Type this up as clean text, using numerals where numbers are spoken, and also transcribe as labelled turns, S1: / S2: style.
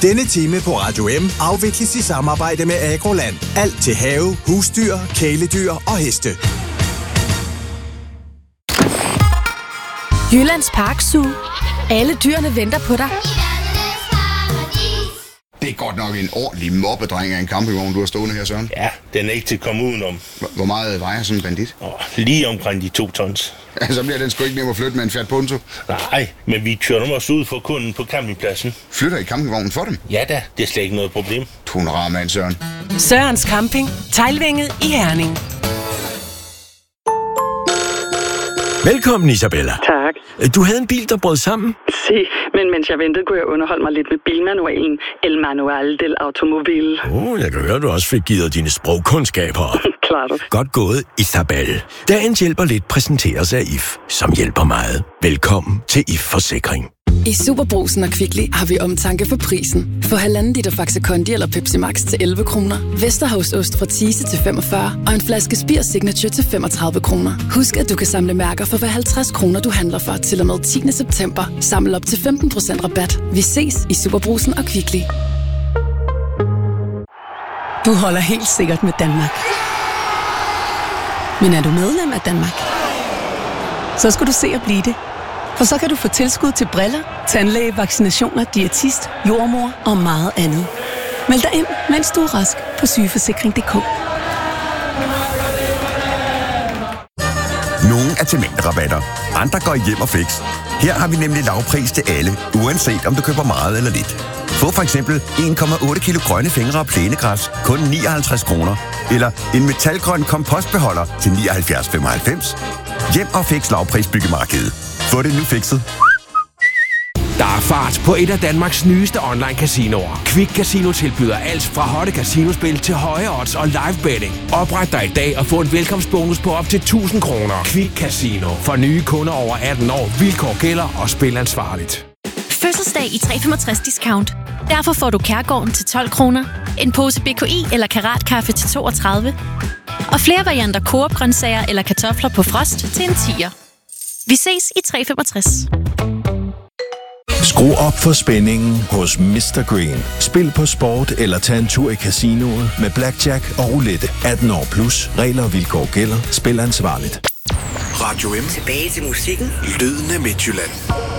S1: Denne time på Radio M afvikles i samarbejde med Agroland. Alt til have, husdyr, kæledyr og heste.
S2: Jyllands Park Zoo. Alle dyrene venter på dig.
S3: Det er godt nok en ordentlig mobbedreng af en campingvogn, du har stående her, Søren.
S4: Ja, den er ikke til at komme udenom.
S3: Hvor meget vejer sådan en bandit?
S4: Lige omkring de 2 tons.
S3: Ja, så bliver den sgu ikke nem at flytte med en Fiat Punto.
S4: Nej, men vi kører dem også ud for kunden på campingpladsen.
S3: Flytter I campingvognen for dem?
S4: Ja da, det er slet ikke noget problem.
S3: Du er en rar mand, Søren.
S5: Sørens Camping. Teglvænget i Herning.
S6: Velkommen, Isabella.
S7: Tak.
S6: Du havde en bil, der brød sammen?
S7: Men mens jeg ventede, kunne jeg underholde mig lidt med bilmanualen. El Manual del Automobil.
S6: Jeg kan høre, du også fik givet dine sprogkundskaber.
S7: Klart.
S6: Godt gået, Isabel. Dagens hjælper lidt præsenteres af IF, som hjælper meget. Velkommen til IF Forsikring.
S8: I Superbrugsen og Kvickly har vi omtanke for prisen. Få 1,5 liter Faxe Kondi eller Pepsi Max til 11 kroner. Vesterhavsost fra Thise til 45 og en flaske Spir Signature til 35 kroner. Husk, at du kan samle mærker for hver 50 kroner, du handler for til og med 10. september. Samle op til 15% rabat. Vi ses i Superbrugsen og Kvickly.
S5: Du holder helt sikkert med Danmark. Men er du medlem af Danmark? Så skal du se at blive det. For så kan du få tilskud til briller, tandlæge, vaccinationer, diætist, jordmor og meget andet. Meld dig ind, mens du er rask på sygeforsikring.dk.
S9: Nogle er til mængderabatter, andre går hjem og fix. Her har vi nemlig lavpris til alle, uanset om du køber meget eller lidt. Få for eksempel 1,8 kilo grønne fingre og plænegræs, kun 59 kroner. Eller en metalgrøn kompostbeholder til 79,95. Hjem og fix lavpris byggemarkedet. Få det nu fikset.
S10: Der er fart på et af Danmarks nyeste online casinoer. Quick Casino tilbyder alt fra hotte casinospil til høje odds og live betting. Opret dig i dag og få en velkomstbonus på op til 1.000 kroner. Quick Casino. For nye kunder over 18 år. Vilkår gælder og spil ansvarligt.
S11: Fødselsdag i 365 discount. Derfor får du Kærgården til 12 kroner, en pose BKI eller Karatkaffe til 32, og flere varianter Coop-grøntsager eller kartofler på frost til en 10'er. Vi ses i 365.
S12: Skru op for spændingen hos Mr. Green. Spil på sport eller tag en tur i casinoet med blackjack og roulette. 18 år plus. Regler og vilkår gælder. Spil ansvarligt.
S1: Radio M.
S5: Tilbage til musikken.
S1: Lyden af Midtjylland.